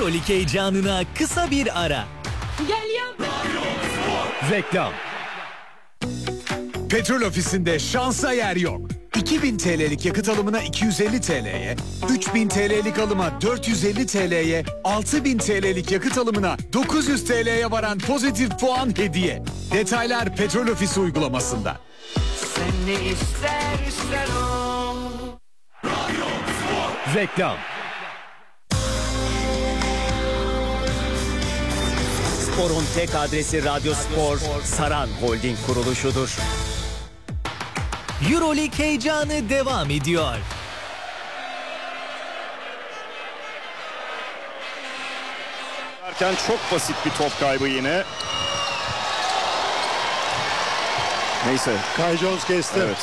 Euroleague heyecanına kısa bir ara. Reklam. Petrol Ofisi'nde şansa yer yok. 2000 TL'lik yakıt alımına 250 TL'ye, 3000 TL'lik alıma 450 TL'ye, 6000 TL'lik yakıt alımına 900 TL'ye varan pozitif puan hediye. Detaylar Petrol Ofisi uygulamasında. Sen ne istersen ol. Reklam. Spor'un tek adresi Radyo Spor, Saran Holding kuruluşudur. Euroleague heyecanı devam ediyor. Çok basit bir top kaybı yine. Neyse. Kai Jones kesti. Evet.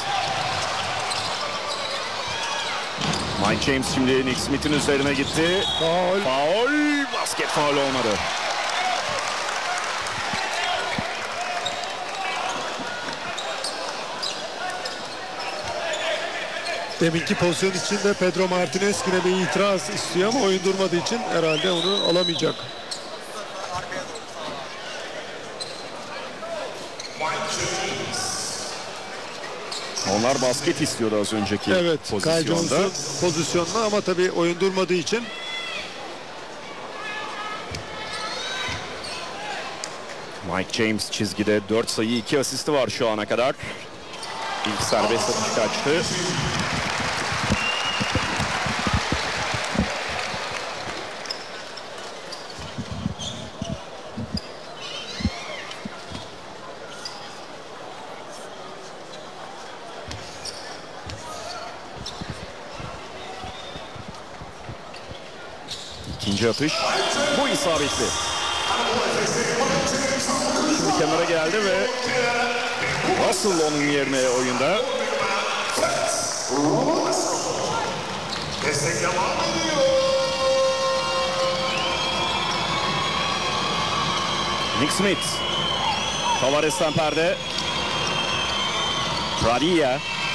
Mike James şimdi Nick Smith'in üzerine gitti. Faul. Faul. Basket faul olmadı. Deminki pozisyon içinde Pedro Martinez yine bir itiraz istiyor ama oyun durmadığı için herhalde onu alamayacak. Onlar basket istiyordu az önceki Evet, pozisyonda. Kai Jones'un pozisyonuna ama tabii oyun durmadığı için. Mike James çizgide 4 sayı 2 asisti var şu ana kadar. İlk serbest atış kaçtı. İkinci atış. Bu isabetli. Şimdi kenara geldi ve Russell onun yerine oyunda. Nick Smith. Tavares'ten perde. Radilla.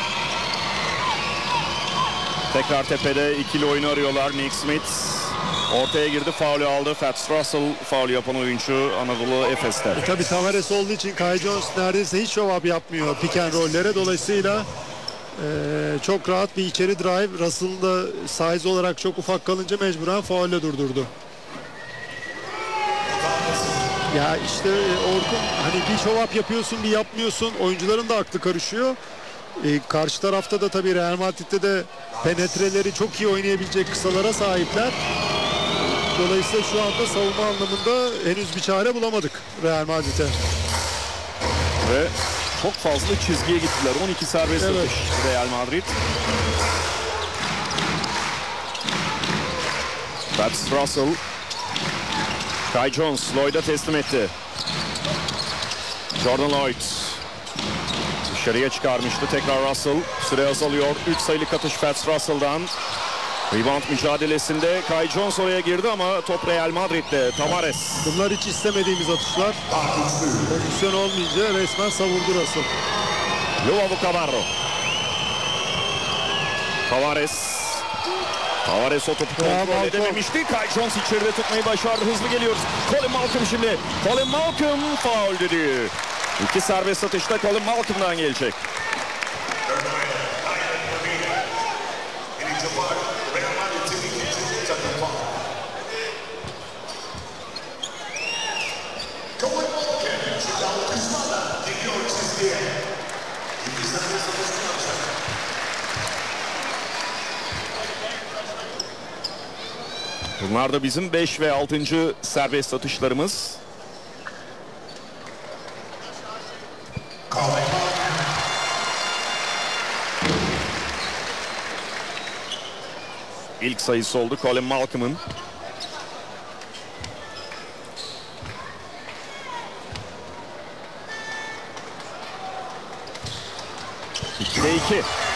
Tekrar tepede ikili oyunu arıyorlar. Nick Smith ortaya girdi, faulü aldı. Fats Russell faul yapan oyuncu Anadolu Efes'te. Tabii Tavares olduğu için Kai Jones neredeyse hiç show up yapmıyor pick and roll'lere. Dolayısıyla çok rahat bir içeri drive. Russell da size olarak çok ufak kalınca mecburen faulle durdurdu. Ya işte Orkun, hani bir show up yapıyorsun, bir yapmıyorsun. Oyuncuların da aklı karışıyor. Karşı tarafta da tabii Real Madrid'de de penetreleri çok iyi oynayabilecek kısalara sahipler. Dolayısıyla şu anda savunma anlamında henüz bir çare bulamadık Real Madrid'e. Ve çok fazla çizgiye gittiler. 12 serbest atış Real Madrid. Fats Russell. Kai Jones Lloyd'a teslim etti. Jordan Lloyd dışarıya çıkarmıştı. Tekrar Russell. Süre azalıyor. 3 sayılık atış Fats Russell'dan. Rebound mücadelesinde Kai Jones oraya girdi ama top Real Madrid'de. Tavares. Bunlar hiç istemediğimiz atışlar. Pozisyon olmayınca resmen savurdu Russell. Luau Cabarro. Tavares o topu kontrol edememişti. Kai Jones içeride tutmayı başardı. Hızlı geliyoruz. Colin Malcolm şimdi. Colin Malcolm faul dedi. 2 serbest atışta Colin Malcolm'dan gelecek. Bunlar da bizim 5 ve 6. serbest atışlarımız. İlk sayısı oldu Colin Malcolm'ın. İkide 2.